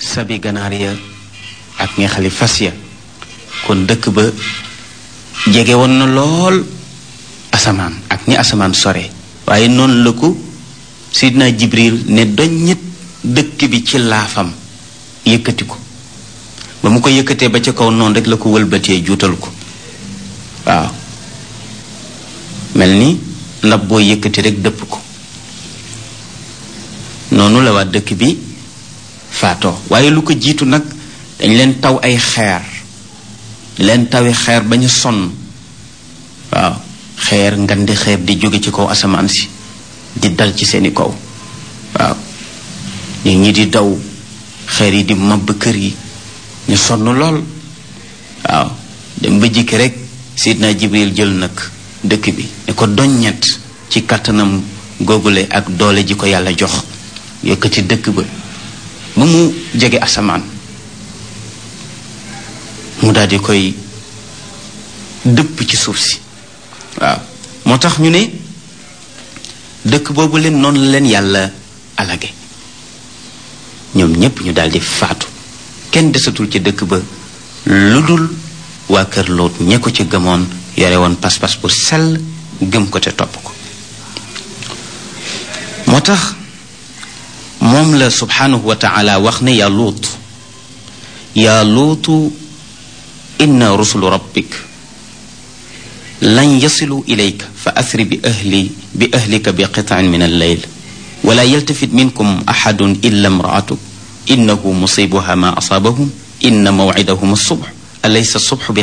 sabi ganaar ya ak ñeexali fas ya kon dëkk ba jege woon na lool asamaan ak ñi asamaan sore waaye noonu la ko Sidna Jibril ne doññit dëkk bi ci laafam yëkkati ko ba mu ko yëkkatee ba ca kaw noonu rek la ko wëlbatee juutal ko waaw mel ni ndab boo yëkkati rek dëpp ko noonu la waa dëkk bi faatoo waaye lu ko jiitu nag dañ leen taw ay xeer leen tawi xeer ba ñu sonn waaw xeer ngandi xeer di jóge ci kaw asamaan si di dal ci seeni kaw waaw nit ñi di daw xeer yi di mabb kër yi ñu sonn lool waaw dem ba jikki rek Sidna Jibril jël nag dëkk bi ne ko doññet ci kattanam googule ak doole ji ko yàlla jox yëkkati dëkk ba ba mu jege asamaan mu daal di koy dëpp ci suuf si waaw moo tax ñu ne dëkk boobu leen noonu la leen yàlla alage ñoom ñépp ñu daal di faatu kenn desatul ci dëkk ba lu dul waa kër Loot ñe ko ci gëmoon yore woon pas-pas bu sell gëm ko te topp ko moo tax moom la subhanahu wa taala wax ne yaa luutu inna rusulu rabbik lan yasilu ilayka fa asri bi ahlika bi qitaan min al-layl wala yaltafit minkum ahadun illa imra'atuk innahu musibuha ma asabahum inna maw'idahum as-subh alaysa as-subhu bi